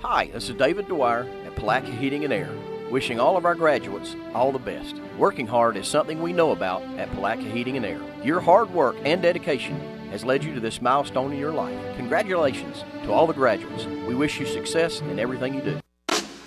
Hi, this is David Dwyer at Palaca Heating and Air, wishing all of our graduates all the best. Working hard is something we know about at Palaca Heating and Air. Your hard work and dedication has led you to this milestone in your life. Congratulations to all the graduates. We wish you success in everything you do.